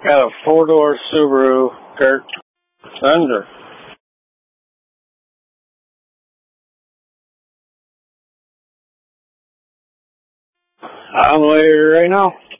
Got a four-door Subaru Dirt Thunder. On the way right now.